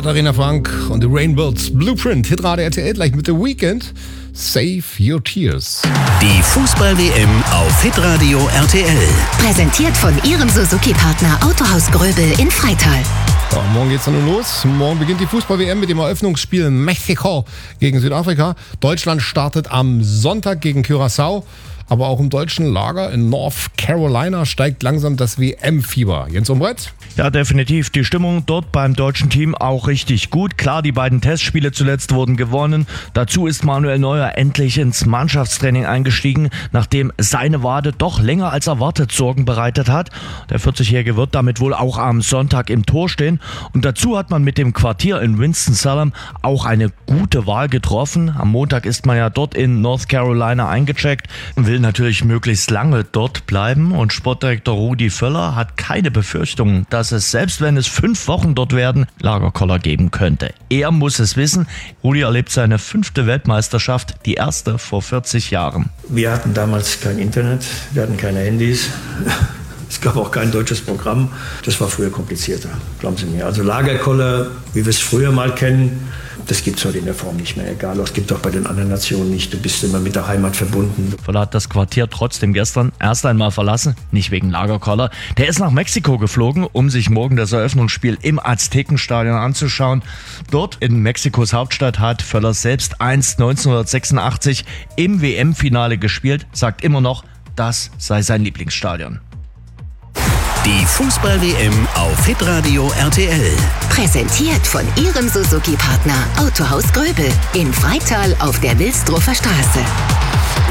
Katharina Frank und die Rainbirds. Blueprint, Hitrate RTL, gleich mit The Weeknd. Save Your Tears. Die Fußball-WM auf Hitradio RTL. Präsentiert von Ihrem Suzuki-Partner Autohaus Gröbel in Freital. Ja, morgen geht's dann nun los. Morgen beginnt die Fußball-WM mit dem Eröffnungsspiel Mexiko gegen Südafrika. Deutschland startet am Sonntag gegen Curaçao. Aber auch im deutschen Lager in North Carolina steigt langsam das WM-Fieber. Jens Umbrett? Ja, definitiv. Die Stimmung dort beim deutschen Team auch richtig gut. Klar, die beiden Testspiele zuletzt wurden gewonnen. Dazu ist Manuel Neuer endlich ins Mannschaftstraining eingestiegen, nachdem seine Wade doch länger als erwartet Sorgen bereitet hat. Der 40-Jährige wird damit wohl auch am Sonntag im Tor stehen. Und dazu hat man mit dem Quartier in Winston-Salem auch eine gute Wahl getroffen. Am Montag ist man ja dort in North Carolina eingecheckt und will natürlich möglichst lange dort bleiben. Und Sportdirektor Rudi Völler hat keine Befürchtungen, dass es, selbst wenn es 5 Wochen dort werden, Lagerkoller geben könnte. Er muss es wissen. Rudi erlebt seine 5. Weltmeisterschaft, die erste vor 40 Jahren. Wir hatten damals kein Internet, wir hatten keine Handys. Es gab auch kein deutsches Programm. Das war früher komplizierter, glauben Sie mir. Also Lagerkoller, wie wir es früher mal kennen, das gibt es heute in der Form nicht mehr. Egal, es gibt auch bei den anderen Nationen nicht. Du bist immer mit der Heimat verbunden. Völler hat das Quartier trotzdem gestern erst einmal verlassen, nicht wegen Lagerkoller. Der ist nach Mexiko geflogen, um sich morgen das Eröffnungsspiel im Aztekenstadion anzuschauen. Dort in Mexikos Hauptstadt hat Völler selbst 1986 im WM-Finale gespielt, sagt immer noch, das sei sein Lieblingsstadion. Die Fußball-WM auf Hitradio RTL. Präsentiert von Ihrem Suzuki-Partner Autohaus Gröbel in Freital auf der Wilsdruffer Straße.